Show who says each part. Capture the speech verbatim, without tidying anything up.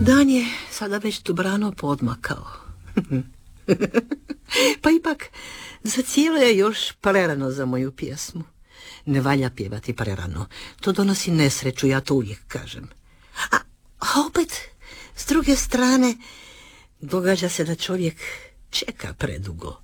Speaker 1: Dan je sada već dobrano podmakao. Pa ipak, za cijelo je još prerano za moju pjesmu. Ne valja pjevati prerano. To donosi nesreću, ja to uvijek kažem. A, a opet, s druge strane, događa se da čovjek čeka predugo.